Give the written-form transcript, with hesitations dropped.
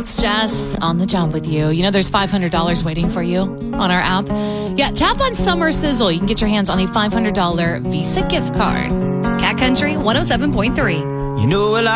It's Jess on the job with you. You know, there's $500 waiting for you on our app. Yeah, tap on Summer Sizzle. You can get your hands on a $500 Visa gift card. Cat Country 107.3. You know, well,